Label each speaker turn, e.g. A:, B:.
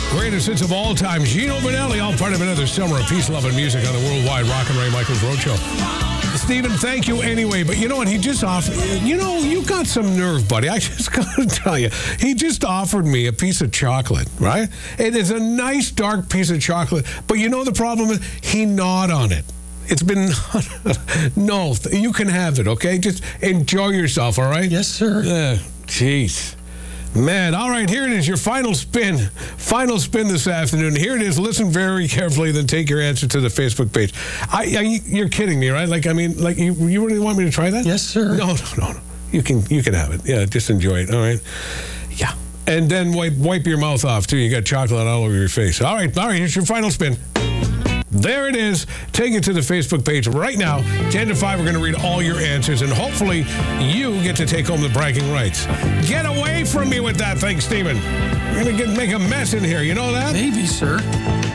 A: Greatest hits of all time. Gino Vanelli, all part of another summer of peace, love, and music on the worldwide Rock and Ray Michaels Roadshow. Stephen, thank you anyway. But you know what? He just offered, you got some nerve, buddy. I just got to tell you. He just offered me a piece of chocolate, right? It is a nice, dark piece of chocolate. But you know the problem is? He gnawed on it. It's been, no, you can have it, okay? Just enjoy yourself, all right?
B: Yes, sir.
A: Jeez. Man, all right, here it is, your final spin. Final spin this afternoon. Here it is. Listen very carefully, then take your answer to the Facebook page. You're kidding me, right? You really want me to try that?
B: Yes, sir.
A: No. You can have it. Yeah, just enjoy it, all right? Yeah. And then wipe your mouth off, too. You got chocolate all over your face. All right, here's your final spin. There it is. Take it to the Facebook page right now. 10 to 5, we're going to read all your answers, and hopefully you get to take home the bragging rights. Get away from me with that thing, Stephen. You're going to make a mess in here. You know that?
B: Maybe, sir.